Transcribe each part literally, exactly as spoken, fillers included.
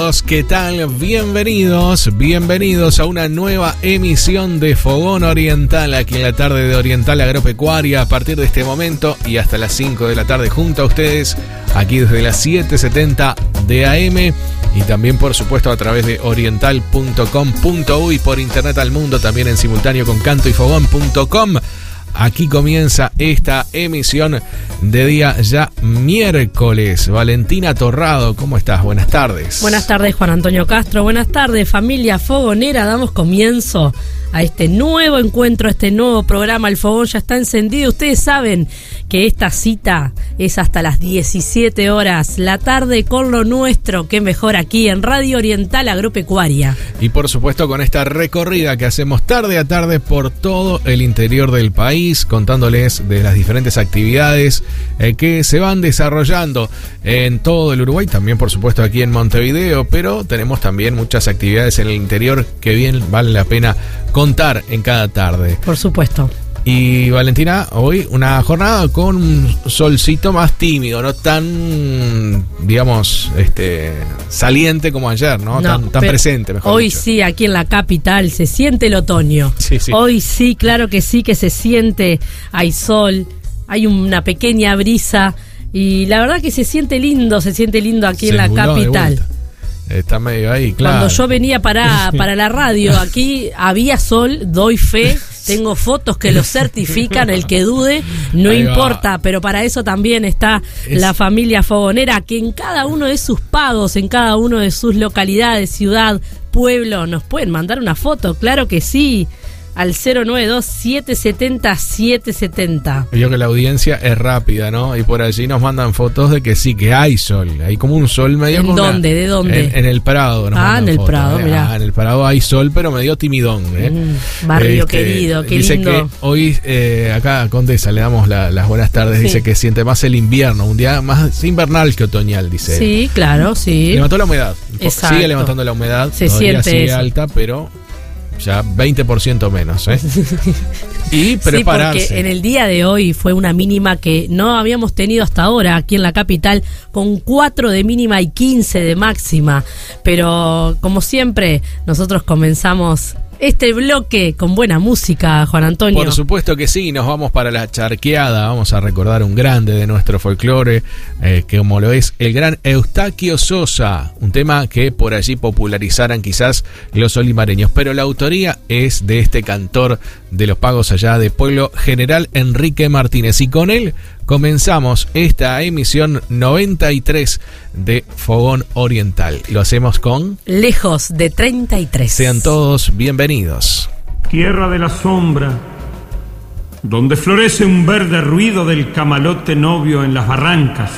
amigos, ¿qué tal? Bienvenidos, bienvenidos a una nueva emisión de Fogón Oriental, aquí en la tarde de Oriental Agropecuaria, a partir de este momento y hasta las cinco de la tarde junto a ustedes, aquí desde las siete setenta de A M y también por supuesto a través de oriental punto com punto u y por internet al mundo, también en simultáneo con canto y fogón punto com. Aquí comienza esta emisión de día ya miércoles. Valentina Torrado, ¿cómo estás? Buenas tardes. Buenas tardes, Juan Antonio Castro. Buenas tardes, familia fogonera. Damos comienzo a este nuevo encuentro, a este nuevo programa. El fogón ya está encendido. Ustedes saben que esta cita es hasta las diecisiete horas, la tarde con lo nuestro. Qué mejor aquí en Radio Oriental Agropecuaria. Y por supuesto con esta recorrida que hacemos tarde a tarde por todo el interior del país, contándoles de las diferentes actividades eh, que se van desarrollando en todo el Uruguay, también por supuesto aquí en Montevideo, pero tenemos también muchas actividades en el interior que bien vale la pena contar en cada tarde. Por supuesto. Y Valentina, hoy una jornada con un solcito más tímido, no tan, digamos, este saliente como ayer, ¿no? no tan, tan presente, mejor Hoy dicho. Sí, aquí en la capital se siente el otoño. Sí, sí. Hoy sí, claro que sí, que se siente, hay sol, hay una pequeña brisa y la verdad que se siente lindo, se siente lindo aquí se en la capital. Está medio ahí, claro. Cuando yo venía para, para la radio, aquí había sol, doy fe, tengo fotos que lo certifican, el que dude, no ahí importa, va. Pero para eso también está es... la familia fogonera, que en cada uno de sus pagos, en cada uno de sus localidades, ciudad, pueblo, nos pueden mandar una foto, claro que sí. Al cero nueve dos, siete siete cero, siete siete cero. Yo que la audiencia es rápida, ¿no? Y por allí nos mandan fotos de que sí, que hay sol. Hay como un sol medio... ¿En dónde? Una, ¿De dónde? En, en el Prado. Nos ah, en el fotos, Prado, ¿eh? mirá. Ah, en el Prado hay sol, pero medio timidón, ¿eh? Mm, barrio este, querido, qué dice lindo. Dice que hoy, eh, acá a Condesa le damos la, las buenas tardes. Sí. Dice que siente más el invierno, un día más invernal que otoñal, dice. Sí, claro, sí. Levantó la humedad. Exacto. Sigue levantando la humedad. Se todavía siente sigue eso. alta, pero... ya veinte por ciento menos, ¿eh? Y prepararse. Sí, porque en el día de hoy fue una mínima que no habíamos tenido hasta ahora aquí en la capital, con cuatro de mínima y quince de máxima. Pero, como siempre, nosotros comenzamos este bloque con buena música, Juan Antonio. Por supuesto que sí, nos vamos para la charqueada, vamos a recordar un grande de nuestro folclore, eh, que como lo es el gran Eustaquio Sosa, un tema que por allí popularizaran quizás los olimareños, pero la autoría es de este cantor de los pagos allá de Pueblo, General Enrique Martínez, y con él comenzamos esta emisión noventa y tres de Fogón Oriental. Lo hacemos con... Lejos de treinta y tres. Sean todos bienvenidos. Tierra de la sombra, donde florece un verde ruido del camalote novio en las barrancas.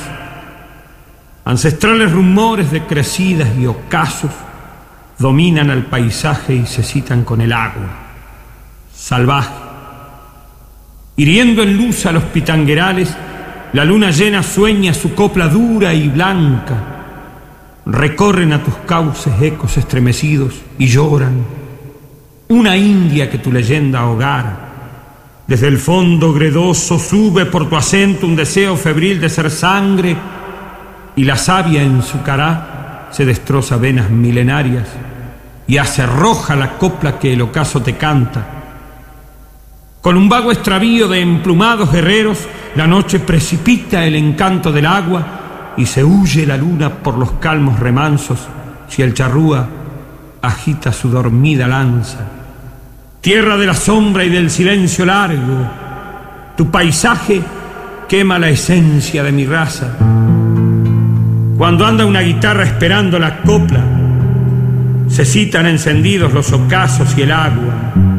Ancestrales rumores de crecidas y ocasos dominan al paisaje y se citan con el agua. Salvaje. Hiriendo en luz a los pitanguerales, la luna llena sueña su copla dura y blanca. Recorren a tus cauces ecos estremecidos y lloran. Una india que tu leyenda ahogara. Desde el fondo gredoso sube por tu acento un deseo febril de ser sangre, y la savia en su cará se destroza venas milenarias y hace roja la copla que el ocaso te canta. Con un vago extravío de emplumados guerreros, la noche precipita el encanto del agua y se huye la luna por los calmos remansos si el charrúa agita su dormida lanza. Tierra de la sombra y del silencio largo, tu paisaje quema la esencia de mi raza. Cuando anda una guitarra esperando la copla, se citan encendidos los ocasos y el agua.